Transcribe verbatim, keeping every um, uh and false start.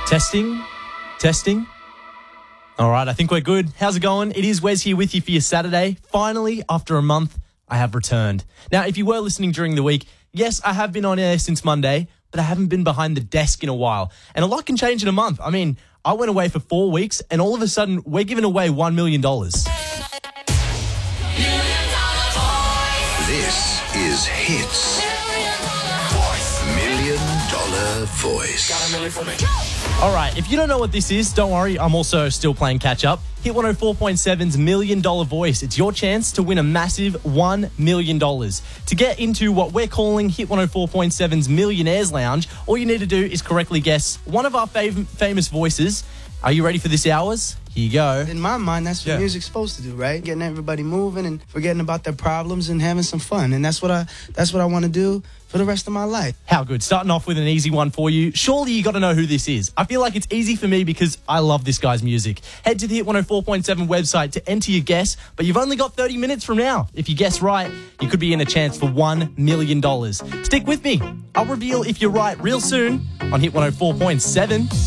Testing, testing. All right, I think we're good. How's it going? It is Wes here with you for your Saturday. Finally, after a month, I have returned. Now, if you were listening during the week, yes, I have been on air since Monday, but I haven't been behind the desk in a while. And a lot can change in a month. I mean, I went away for four weeks, and all of a sudden, we're giving away one million dollars. This is Hits Million Dollar Voice. All right, if you don't know what this is, don't worry. I'm also still playing catch-up. Hit one oh four point seven's Million Dollar Voice. It's your chance to win a massive one million dollars. To get into what we're calling Hit one oh four point seven's Millionaires Lounge, all you need to do is correctly guess one of our fav- famous voices. Are you ready for this hours? Here you go. In my mind, that's what Yeah. music's supposed to do, right? Getting everybody moving and forgetting about their problems and having some fun. And that's what I that's what I want to do for the rest of my life. How good. Starting off with an easy one for you. Surely you got to know who this is. I feel like it's easy for me because I love this guy's music. Head to the Hit one oh four point seven website to enter your guess, but you've only got thirty minutes from now. If you guess right, you could be in a chance for one million dollars. Stick with me. I'll reveal if you're right real soon on Hit one oh four point seven.